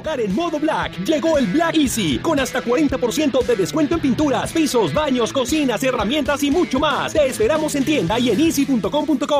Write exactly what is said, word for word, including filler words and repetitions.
hogar en modo Black. Llegó el Black Easy, con hasta cuarenta por ciento de descuento en pinturas, pisos, baños, cocinas, herramientas y mucho más. Te esperamos en tienda y en easy punto com punto co.